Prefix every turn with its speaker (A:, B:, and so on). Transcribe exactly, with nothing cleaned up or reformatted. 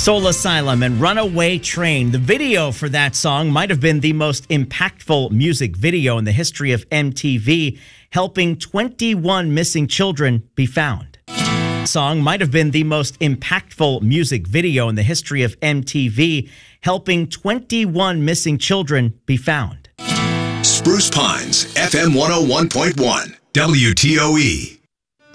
A: Soul Asylum and Runaway Train. The video for that song might have been the most impactful music video in the history of M T V, helping twenty-one missing children be found. The song might have been the most impactful music video in the history of M T V, helping twenty-one missing children be found.
B: Spruce Pines, F M one oh one point one, W T O E.